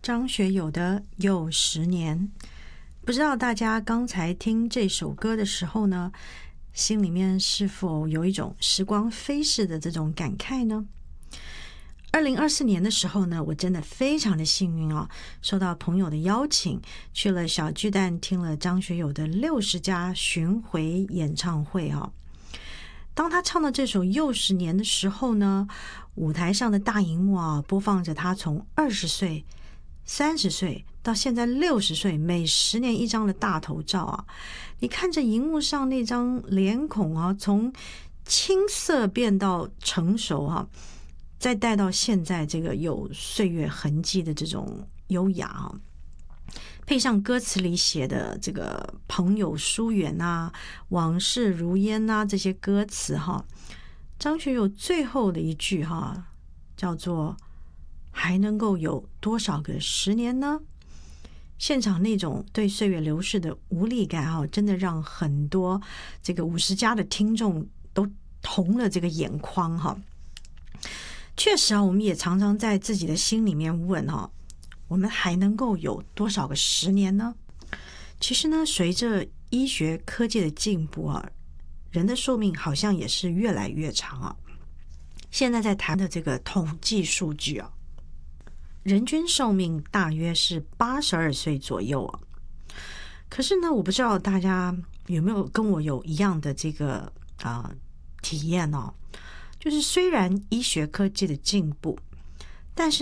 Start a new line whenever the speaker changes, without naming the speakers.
张学友的《又10年》，不知道大家刚才听这首歌的时候呢，心里面是否有一种时光飞逝的这种感慨呢？2024年的时候呢，我真的非常的幸运啊，受到朋友的邀请，去了小巨蛋听了张学友的60家巡回演唱会啊。当他唱到这首《又10年》的时候呢，舞台上的大荧幕啊，播放着他从20岁、30岁到现在60岁，每10年一张的大头照啊。你看着荧幕上那张脸孔啊，从青涩变到成熟啊，再带到现在这个有岁月痕迹的这种优雅啊，配上歌词里写的这个朋友疏远啊、往事如烟啊这些歌词哈，张学友最后的一句哈叫做还能够有多少个10年呢？现场那种对岁月流逝的无力感哈，真的让很多这个50加的听众都红了这个眼眶哈。确实啊，我们也常常在自己的心里面问哈，我们还能够有多少个10年呢？其实呢，随着医学科技的进步啊，人的寿命好像也是越来越长啊。现在在谈的这个统计数据啊，人均寿命大约是82岁左右啊。可是呢，我不知道大家有没有跟我有一样的这个体验哦，就是虽然医学科技的进步，但是